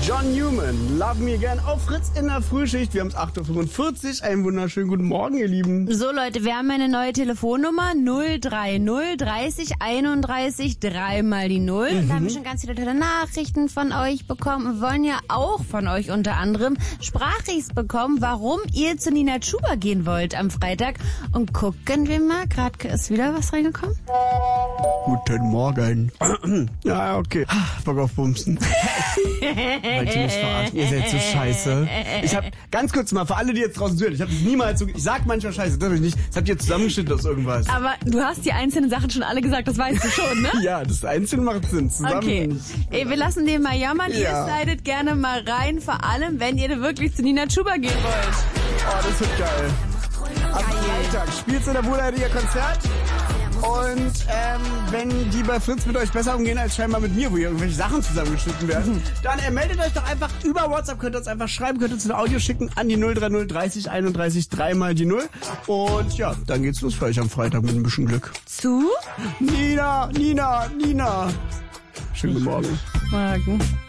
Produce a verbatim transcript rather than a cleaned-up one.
John Newman, Love Me Again auf Fritz in der Frühschicht. Wir haben es acht Uhr fünfundvierzig. Einen wunderschönen guten Morgen, ihr Lieben. So Leute, wir haben eine neue Telefonnummer null drei null dreißig einunddreißig dreimal die Null. Mhm. Da haben wir schon ganz viele tolle Nachrichten von euch bekommen. Wir wollen ja auch von euch unter anderem Sprachrichs bekommen, warum ihr zu Nina Chuba gehen wollt am Freitag. Und gucken wir mal, gerade ist wieder was reingekommen. Guten Morgen. Ja, okay. Bock auf Bumsen. Wollt ihr mich verarschen? Ihr seid so scheiße. Ich hab, ganz kurz mal, für alle, die jetzt draußen zuhören, ich hab das niemals so, ich sag manchmal scheiße, das hab ich nicht, das habt ihr zusammengeschnitten aus irgendwas. Aber du hast die einzelnen Sachen schon alle gesagt, das weißt du schon, ne? Ja, das Einzelne macht Sinn, zusammen. Okay, ey, wir lassen den mal jammern, ja. Ihr slidet gerne mal rein, vor allem, wenn ihr wirklich zu Nina Chuba gehen wollt. Oh, das wird geil. Am Freitag spielt's in der Wohlheide ihr Konzert. Und ähm, wenn die bei Fritz mit euch besser umgehen als scheinbar mit mir, wo hier irgendwelche Sachen zusammengeschnitten werden, dann äh, meldet euch doch einfach über WhatsApp, könnt ihr uns einfach schreiben, könnt ihr uns ein Audio schicken an die null drei null dreißig einunddreißig dreimal die Null. Und ja, dann geht's los für euch am Freitag mit ein bisschen Glück. Zu? Nina, Nina, Nina. Schönen guten Morgen. Morgen.